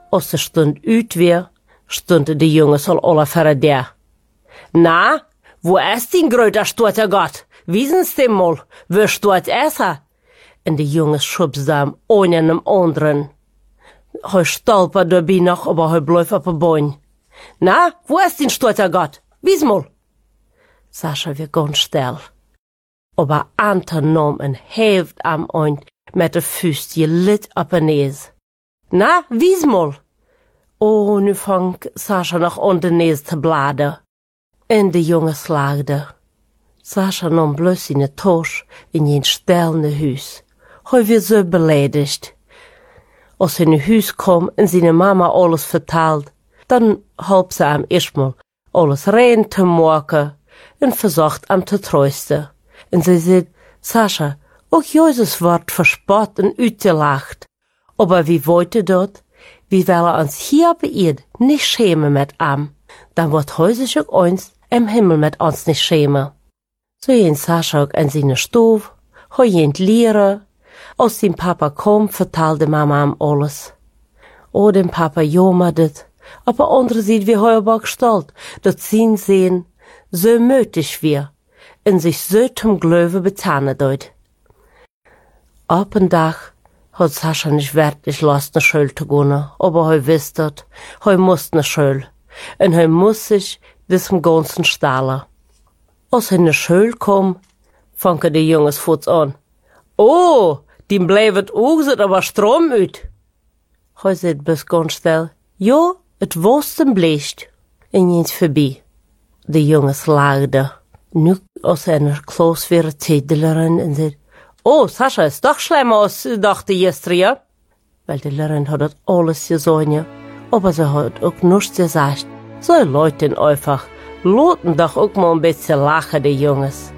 Als de stund uit weer, stonden de jongens al alle verder der. Na, wo ist die grote stote Gott? Wiesen's dem mal, wo steht essen? En de jongens schubsten een en dem anderen. Hij stolpert dabei noch, aber hij bleef op een boin. Na, wo ist die stote Gott? Wies mal. Sascha weer ganz still. Aber Anton nam een heft am Oint met de vuist gelit op een nees. Na, wies mal. Oh, nu fangt Sascha noch an de nees te bladen. En de jongens laagden. Sascha nam bloos in de toos in een stelende huis. Hij werd zo beledigd. Als hij in huis kwam en zijn mama alles vertelde, dan hielp ze hem eerstmal alles rein te maken en verzocht hem te troosten. En ze zei, Sascha, ook Jezus wordt verspot en uitgelacht. Aber wie wollte dat? Wir wollen uns hier bei ihr nicht schämen mit ihm. Dann wird häusig auch uns im Himmel mit uns nicht schämen. So jent Sascha auch in seine Stube, jent Lehrer. Als dem Papa kom, vertelde Mama ihm alles. Oh, dem Papa jammert, aber andere sieht wie heuer gestalt, dat sein Sehen so mötig wir, und sich so zum Glauben betanen deut. Ab en Tag hat Sascha nicht wirklich Lust nach Schule zu gehen, aber er wusste, er muss nach Schule, und er muss sich diesem ganzen stahlen. Als er in die Schule kam, fangen die Jungs voets an. Oh, die blijft ook zit aber Strom uit. Hij zei bis ganz still, ja, het was den Blicht. En eens voorbij. De jongens laagden. Nu als een klas weer Tedelerin en zei, oh, Sascha ist doch schlimmer als dachte gestern. Weil die Lehrerin hat das alles gesehen, aber sie hat auch nichts gesagt. So Leute einfach, loten doch auch mal ein bisschen lachen, die Jungs.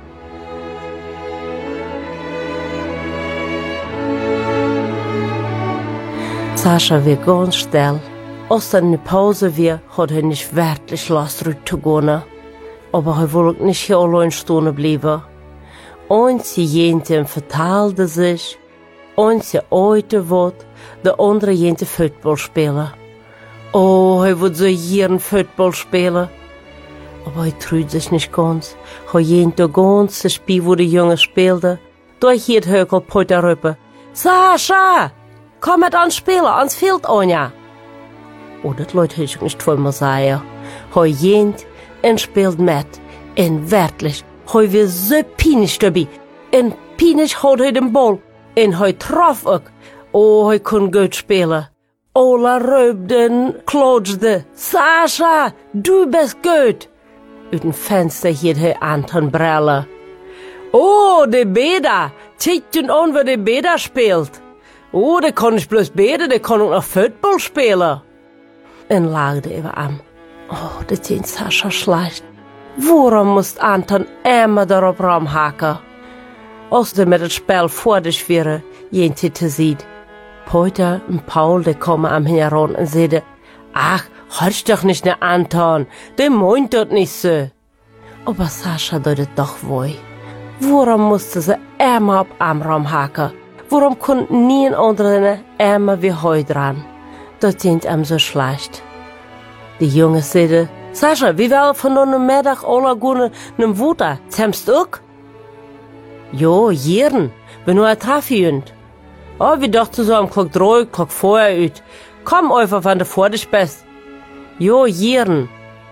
Sascha wird ganz still. Als dann eine Pause war, hat er nicht wirklich Lust zurückzugehen. Aber er wollte nicht hier allein stehen bleiben. Eins jente vertaalde sich, eins heute wird, der andere jente Football spielen. Oh, er wird so gern Football spielen. Aber er traut sich nicht ganz. Er jente ganz das Spiel, wo die Jungs spielten. Da hielt Höckel Potter rüber. Sascha! Komm mit ans Spielen, ans Feld, Anja. Oh, das Leute hätte ich nicht voll mal sagen. Er jent und spielt mit. Und wirklich, er wird so peinlich dabei. Und peinlich hat er den Ball. Und er traf auch. Oh, er kann gut spielen. Ola röbde, klatschte. Sascha, du bist gut. Uit dem Fenster hielt er Anton Brille. Oh, der Beda. Zeigt ihn an, wie der Beda spielt. Oh, der kann nicht bloß beten, der kann auch noch Football spielen. Und lachte über ihm. Oh, das ist Sascha schlecht. Warum muss Anton immer darauf rumhaken? Als er mit dem Spiel fertig wäre, jente te sieht. Peter und Paul, die kommen am heran und sagen, ach, hörst doch nicht ne Anton, der meint das nicht so. Aber Sascha deutet doch wohl. Warum musste sie immer auf ihm rumhaken? Warum konnten nie ein anderer immer wie heute dran? Das sind ihm so schlecht. Die Jungs sagten, Sascha, wie wollen von einem Mittag alle gehen nem Wutter? Zämst du auch? Jo, jeden, wenn nur ein Traffi jünd. Oh, wir dachten so am Klock 3, Klock 4 ut. Komm einfach, wenn du vor dich bist. Jo, jeden.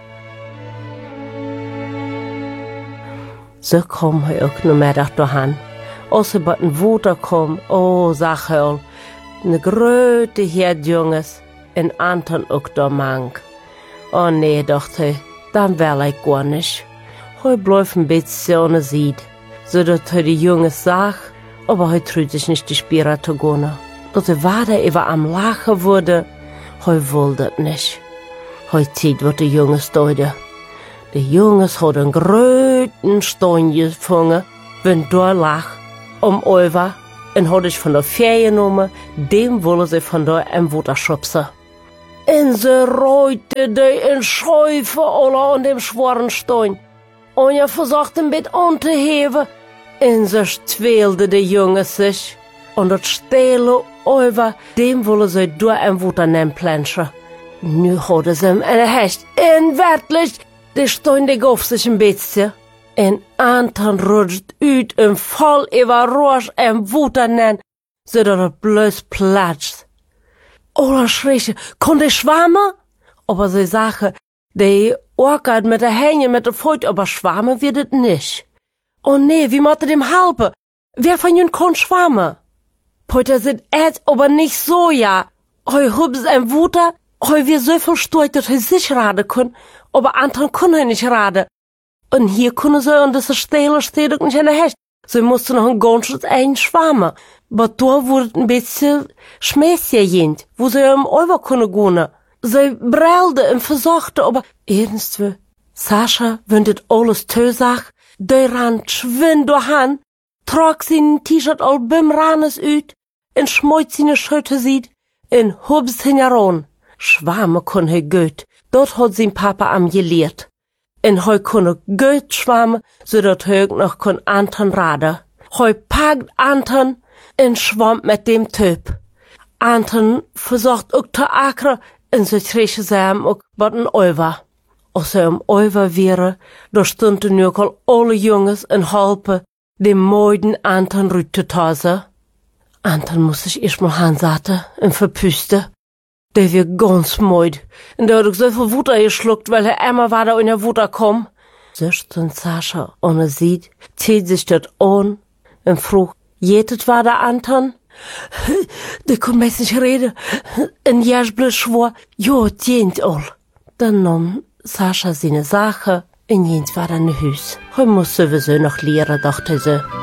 So kam er auch noch Mittag dahin. Als er bei den Wutter kam, oh, sag er, ne gröte Herdjunges, en Anton auch da mang. Oh nee, dachte er, dann will ich gar nicht. Er bleibt ein bisschen ohne Sied, so dass er die Jungs sah, aber er traut sich nicht die Spira zu gehen. Dass er weiter über am Lachen wurde, er wollte das nicht. Er zieht, was die Jungs deuten. Die Jungs haben einen gröten Stein gefangen, wenn er lag, over, und hat ich von der Fähre genommen, dem wollen sie von da im Wutter schubsen. Und sie reute die in Schäufe alle an dem schweren Stein. Und er versucht ein Bett anzuheben. Und sie zweilte die Jungs sich. Und das Stelle over, dem wollen sie door en Wuter nemen planschen. Nu hadden ze hem en hecht, en werkelijk, de stondig op zich een beetje. En Anton rutscht uit en vol over roos en Wuter nen, zodat het bloos platscht. Ola schreeuwde, kon de schwammen? Aber sie sagen, die orkert mit der Hänge mit der Voet, aber schwammen wird het nicht. Oh nee, wie moet dem helpen? Wer von ihnen kann schwammen? Peter sind aber nicht so, ja. Heu hübs ein Wuter, heu wir so viel Steuert, dass sich raden können, aber Anton kann nicht raden. Und hier können sie und das Stelle steht nicht in der Hecht. Sie mussten noch ein ganzes ein schwammen. Aber da wurde ein bisschen Schmäßchen, wo sie im Over können gehen. Sie brülde und versuchte, aber irgendwie, Sascha, wenn das alles tösach, der ran schwind doorhan, trok sein T-Shirt al bim ranes uit, en schmoit seine Schöte sieht, en hubs hinjaron. Schwame kon he gut, dort hat sein Papa am gelehrt. En he konne gut schwammen, zodat he noch kon Anton raden. He packt Anton en schwammt mit dem Typ. Anton versucht ook te akre, en so kreeg ze hem ook wat een over. Als ze hem over wäre, da stunden nu al alle jongens en helpen, dem mooiden Anton rüt te tazen. Anton moest zich eerst maar aanzetten en verpusten. Der wird ganz moid. En der hat ook zoveel Wuter geschluckt, weil er immer weiter in der Wuter kom. Zucht und Sascha, und er sieht, zieht sich das an und frug, jetet war der Anton? Der kon meist nicht reden. En Jasblös schwor, jo, tjent all. Dann nahm Sascha seine Sache und jens war dann Hüs. Er muss sowieso noch lehren, dachte sie.